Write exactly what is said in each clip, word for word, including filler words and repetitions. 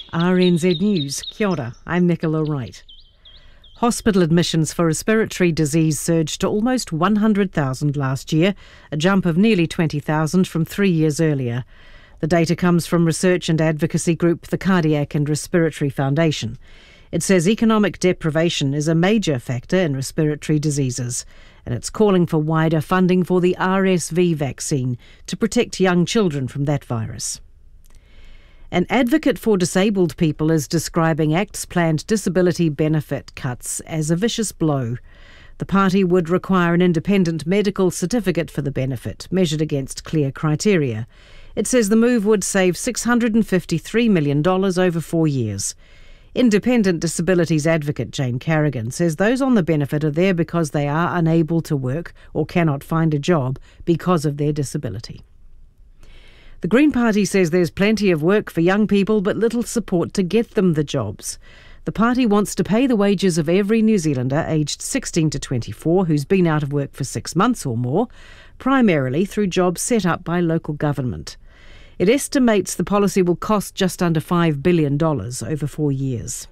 R N Z News. Kia ora, I'm Nicola Wright. Hospital admissions for respiratory disease surged to almost one hundred thousand last year, a jump of nearly twenty thousand from three years earlier. The data comes from research and advocacy group the Cardiac and Respiratory Foundation. It says economic deprivation is a major factor in respiratory diseases, and it's calling for wider funding for the R S V vaccine to protect young children from that virus. An advocate for disabled people is describing ACT's planned disability benefit cuts as a vicious blow. The party would require an independent medical certificate for the benefit, measured against clear criteria. It says the move would save six hundred fifty-three million dollars over four years. Independent disabilities advocate Jane Carrigan says those on the benefit are there because they are unable to work or cannot find a job because of their disability. The Green Party says there's plenty of work for young people but little support to get them the jobs. The party wants to pay the wages of every New Zealander aged sixteen to twenty-four who's been out of work for six months or more, primarily through jobs set up by local government. It estimates the policy will cost just under five billion dollars over four years.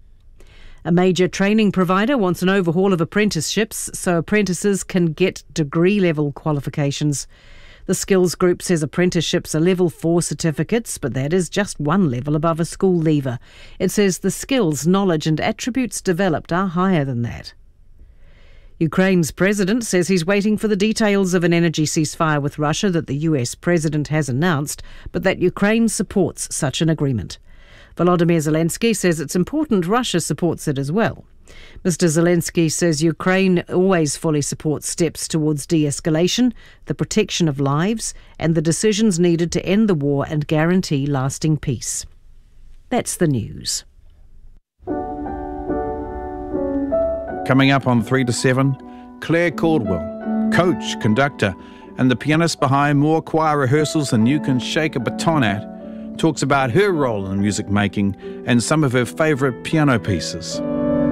A major training provider wants an overhaul of apprenticeships so apprentices can get degree-level qualifications. The Skills Group says apprenticeships are level four certificates, but that is just one level above a school leaver. It says the skills, knowledge and attributes developed are higher than that. Ukraine's president says he's waiting for the details of an energy ceasefire with Russia that the U S president has announced, but that Ukraine supports such an agreement. Volodymyr Zelensky says it's important Russia supports it as well. Mister Zelensky says Ukraine always fully supports steps towards de-escalation, the protection of lives, and the decisions needed to end the war and guarantee lasting peace. That's the news. Coming up on three to seven, Claire Caldwell, coach, conductor, and the pianist behind more choir rehearsals than you can shake a baton at, talks about her role in music making and some of her favourite piano pieces.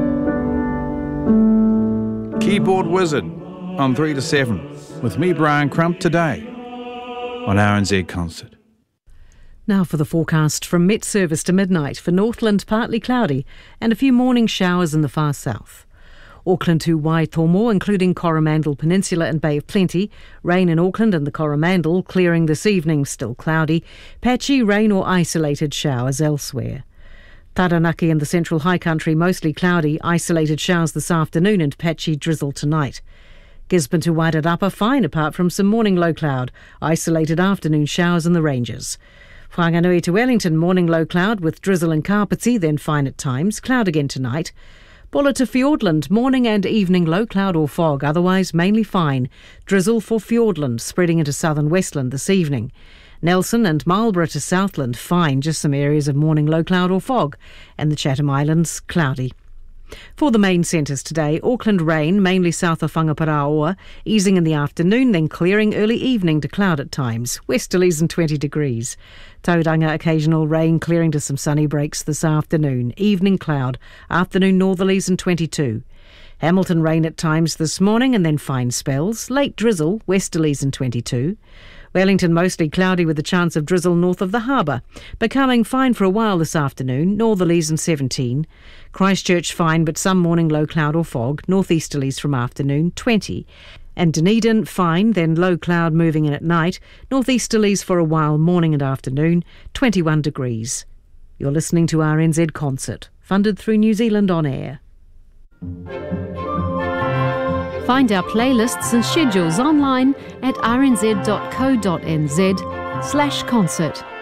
Keyboard Wizard on three to seven with me, Brian Crump, today on R N Z Concert. Now for the forecast from Met Service to midnight. For Northland, partly cloudy and a few morning showers in the far south. Auckland to Waitomo, including Coromandel Peninsula and Bay of Plenty. Rain in Auckland and the Coromandel, clearing this evening, still cloudy. Patchy rain or isolated showers elsewhere. Taranaki and the Central High Country, mostly cloudy, isolated showers this afternoon and patchy drizzle tonight. Gisborne to Wairarapa, fine apart from some morning low cloud, isolated afternoon showers in the ranges. Whanganui to Wellington, morning low cloud with drizzle in Kapiti, then fine at times, cloud again tonight. Bulla to Fiordland, morning and evening low cloud or fog, otherwise mainly fine. Drizzle for Fiordland, spreading into southern Westland this evening. Nelson and Marlborough to Southland, fine, just some areas of morning low cloud or fog, and the Chatham Islands, cloudy. For the main centres today, Auckland rain, mainly south of Whangaparaoa, easing in the afternoon, then clearing early evening to cloud at times, westerlies and twenty degrees. Tauranga, occasional rain, clearing to some sunny breaks this afternoon, evening cloud, afternoon northerlies and twenty-two. Hamilton rain at times this morning and then fine spells, late drizzle, westerlies and twenty-two. Wellington mostly cloudy with a chance of drizzle north of the harbour. Becoming fine for a while this afternoon, northerlies and seventeen. Christchurch fine but some morning low cloud or fog, northeasterlies from afternoon, twenty. And Dunedin fine, then low cloud moving in at night, northeasterlies for a while morning and afternoon, twenty-one degrees. You're listening to R N Z Concert, funded through New Zealand On Air. Find our playlists and schedules online at r n z dot co dot n z slash concert.